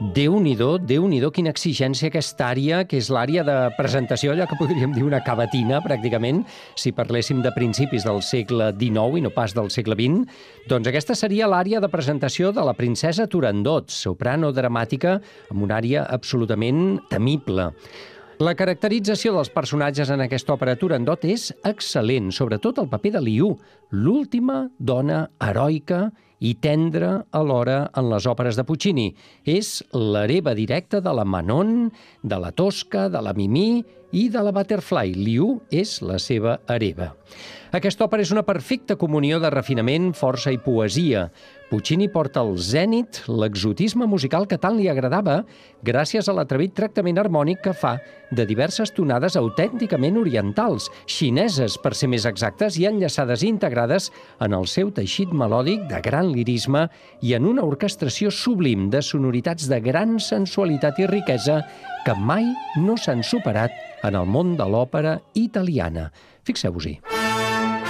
Déu-n'hi-do, quina exigència aquesta àrea, que és l'àrea de presentació, allò que podríem dir una cavatina, pràcticament, si parléssim de principis del segle XIX i no pas del segle XX. Doncs aquesta seria l'àrea de presentació de la princesa Turandot, soprano dramàtica amb una àrea absolutament temible. La caracterització dels personatges en aquesta òpera Turandot és excel·lent, sobretot el paper de Liu, l'última dona heroica i tendra alhora en les òperes de Puccini. És l'hereva directa de la Manon, de la Tosca, de la Mimì i de la Butterfly. Liu és la seva hereva. Aquesta òpera és una perfecta comunió de refinament, força i poesia. Puccini porta al zènit l'exotisme musical que tant li agradava gràcies a l'atrevit tractament harmònic que fa de diverses tonades autènticament orientals, xineses per ser més exactes, i enllaçades i integrades en el seu teixit melòdic de gran lirisme i en una orquestració sublim de sonoritats de gran sensualitat i riquesa que mai no s'han superat en el món de l'òpera italiana. Fixeu-vos-hi.